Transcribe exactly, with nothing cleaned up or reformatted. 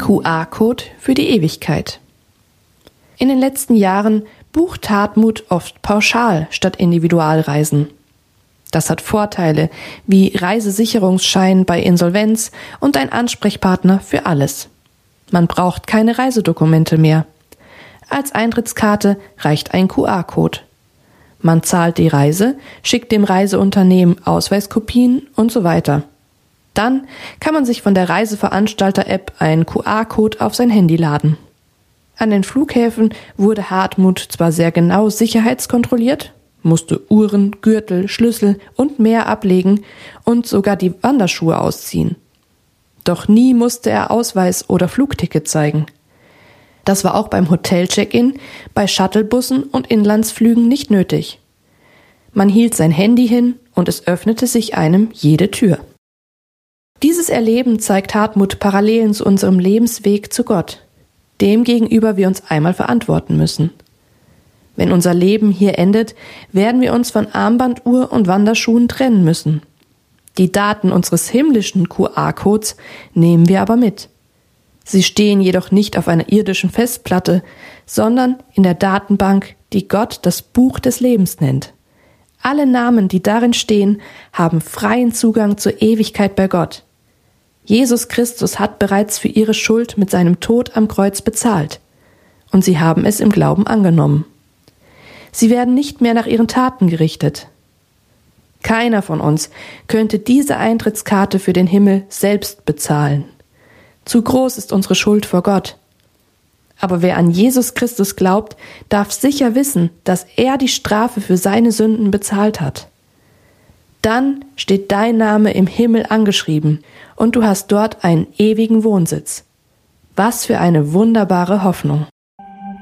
Q R-Code für die Ewigkeit. In den letzten Jahren bucht Hartmut oft pauschal statt Individualreisen. Das hat Vorteile wie Reisesicherungsschein bei Insolvenz und ein Ansprechpartner für alles. Man braucht keine Reisedokumente mehr. Als Eintrittskarte reicht ein Q R-Code. Man zahlt die Reise, schickt dem Reiseunternehmen Ausweiskopien und so weiter. Dann kann man sich von der Reiseveranstalter-App einen Q R-Code auf sein Handy laden. An den Flughäfen wurde Hartmut zwar sehr genau sicherheitskontrolliert, musste Uhren, Gürtel, Schlüssel und mehr ablegen und sogar die Wanderschuhe ausziehen. Doch nie musste er Ausweis oder Flugticket zeigen. Das war auch beim Hotel-Check-in, bei Shuttlebussen und Inlandsflügen nicht nötig. Man hielt sein Handy hin und es öffnete sich einem jede Tür. Dieses Erleben zeigt Hartmut Parallelen zu unserem Lebensweg zu Gott, dem gegenüber wir uns einmal verantworten müssen. Wenn unser Leben hier endet, werden wir uns von Armbanduhr und Wanderschuhen trennen müssen. Die Daten unseres himmlischen Q R-Codes nehmen wir aber mit. Sie stehen jedoch nicht auf einer irdischen Festplatte, sondern in der Datenbank, die Gott das Buch des Lebens nennt. Alle Namen, die darin stehen, haben freien Zugang zur Ewigkeit bei Gott. Jesus Christus hat bereits für ihre Schuld mit seinem Tod am Kreuz bezahlt. Und sie haben es im Glauben angenommen. Sie werden nicht mehr nach ihren Taten gerichtet. Keiner von uns könnte diese Eintrittskarte für den Himmel selbst bezahlen. Zu groß ist unsere Schuld vor Gott. Aber wer an Jesus Christus glaubt, darf sicher wissen, dass er die Strafe für seine Sünden bezahlt hat. Dann steht dein Name im Himmel angeschrieben und du hast dort einen ewigen Wohnsitz. Was für eine wunderbare Hoffnung!